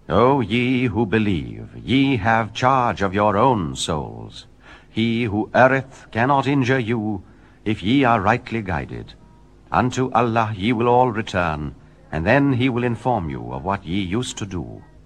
O ye who believe, ye have charge of your own souls. He who erreth cannot injure you, if ye are rightly guided. Unto Allah ye will all return, and then he will inform you of what ye used to do.